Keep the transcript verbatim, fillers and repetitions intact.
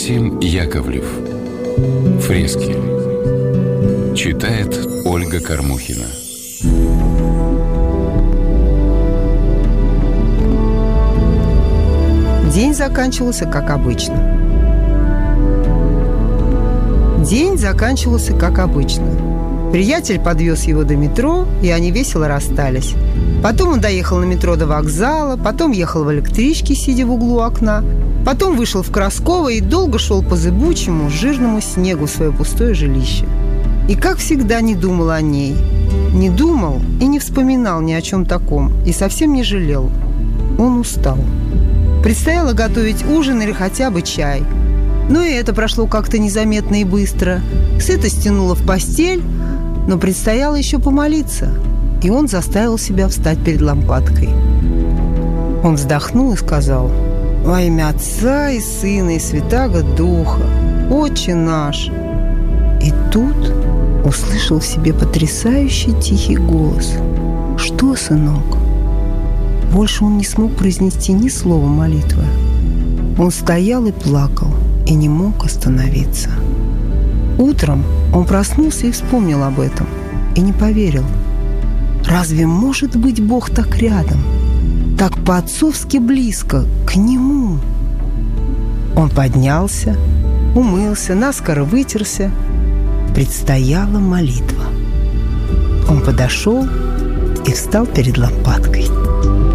Максим Яковлев. Фрески. Читает Ольга Кормухина. День заканчивался как обычно. День заканчивался как обычно. Приятель подвез его до метро, и они весело расстались. Потом он доехал на метро до вокзала, потом ехал в электричке, сидя в углу окна, потом вышел в Красково и долго шел по зыбучему, жирному снегу в свое пустое жилище. И, как всегда, не думал о ней. Не думал и не вспоминал ни о чем таком, и совсем не жалел. Он устал. Предстояло готовить ужин или хотя бы чай. Но и это прошло как-то незаметно и быстро. Сыто стянуло в постель, но предстояло еще помолиться. И он заставил себя встать перед лампадкой. Он вздохнул и сказал: «Во имя Отца и Сына и Святаго Духа, Отче наш». И тут услышал в себе потрясающий тихий голос: «Что, сынок?» Больше он не смог произнести ни слова молитвы. Он стоял и плакал, и не мог остановиться. Утром он проснулся и вспомнил об этом, и не поверил. Разве может быть Бог так рядом, так по-отцовски близко к Нему? Он поднялся, умылся, наскоро вытерся. Предстояла молитва. Он подошел и встал перед лампадкой.